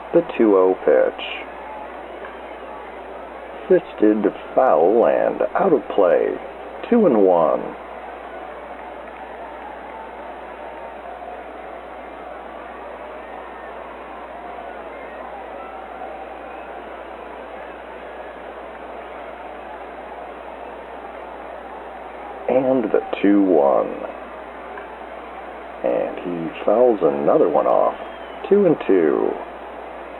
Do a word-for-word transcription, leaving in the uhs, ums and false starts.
The two oh pitch. Fisted, foul, and out of play. Two and one. And the two one. And he fouls another one off. Two and two.